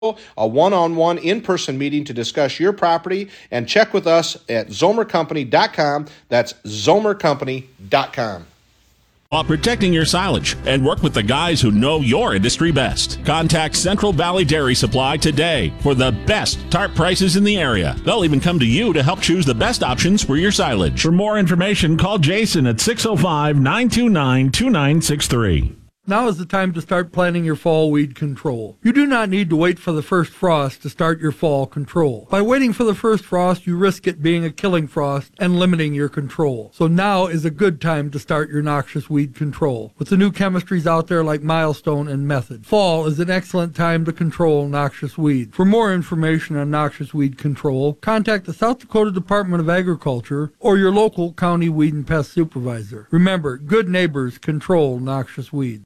a one-on-one in-person meeting to discuss your property, and check with us at zomercompany.com. That's zomercompany.com. While protecting your silage, and work with the guys who know your industry best. Contact Central Valley Dairy Supply today for the best tarp prices in the area. They'll even come to you to help choose the best options for your silage. For more information, call Jason at 605-929-2963. Now is the time to start planning your fall weed control. You do not need to wait for the first frost to start your fall control. By waiting for the first frost, you risk it being a killing frost and limiting your control. So now is a good time to start your noxious weed control. With the new chemistries out there like Milestone and Method, fall is an excellent time to control noxious weeds. For more information on noxious weed control, contact the South Dakota Department of Agriculture or your local county weed and pest supervisor. Remember, good neighbors control noxious weeds.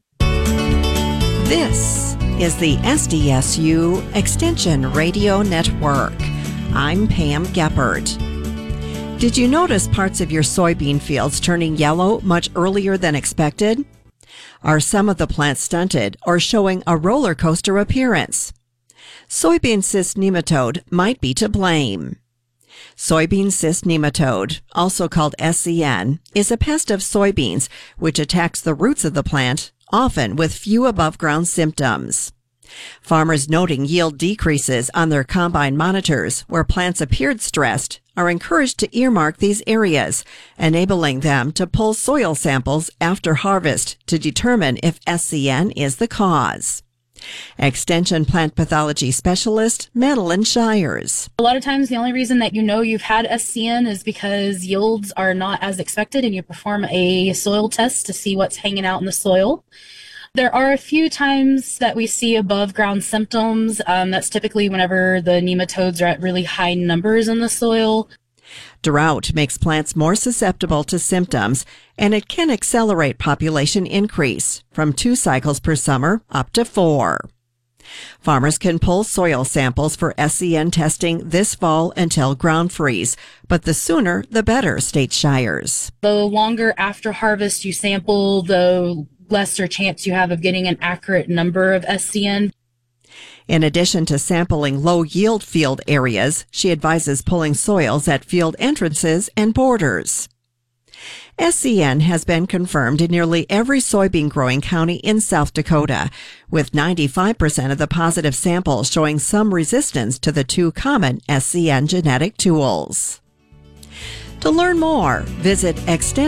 This is the SDSU Extension Radio Network. I'm Pam Geppert. Did you notice parts of your soybean fields turning yellow much earlier than expected? Are some of the plants stunted or showing a roller coaster appearance? Soybean cyst nematode might be to blame. Soybean cyst nematode, also called SCN, is a pest of soybeans which attacks the roots of the plant, often with few above-ground symptoms. Farmers noting yield decreases on their combine monitors where plants appeared stressed are encouraged to earmark these areas, enabling them to pull soil samples after harvest to determine if SCN is the cause. Extension plant pathology specialist Madeline Shires. A lot of times the only reason that you know you've had SCN is because yields are not as expected and you perform a soil test to see what's hanging out in the soil. There are a few times that we see above ground symptoms. That's typically whenever the nematodes are at really high numbers in the soil. Drought makes plants more susceptible to symptoms, and it can accelerate population increase from 2 cycles per summer up to 4. Farmers can pull soil samples for SCN testing this fall until ground freeze, but the sooner the better, states Shires. The longer after harvest you sample, the lesser chance you have of getting an accurate number of SCN. In addition to sampling low-yield field areas, she advises pulling soils at field entrances and borders. SCN has been confirmed in nearly every soybean-growing county in South Dakota, with 95% of the positive samples showing some resistance to the 2 common SCN genetic tools. To learn more, visit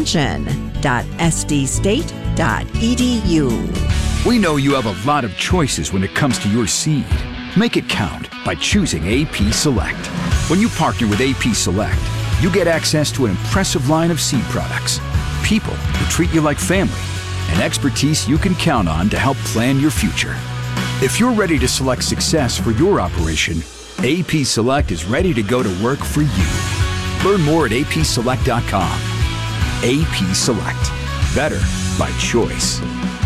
extension.sdstate.edu. We know you have a lot of choices when it comes to your seed. Make it count by choosing AP Select. When you partner with AP Select, you get access to an impressive line of seed products, people who treat you like family, and expertise you can count on to help plan your future. If you're ready to select success for your operation, AP Select is ready to go to work for you. Learn more at apselect.com. AP Select. Better by choice.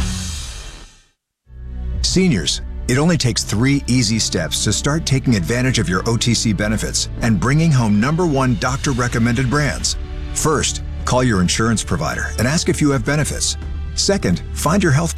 Seniors, it only takes 3 easy steps to start taking advantage of your OTC benefits and bringing home #1 doctor-recommended brands. First, call your insurance provider and ask if you have benefits. Second, find your health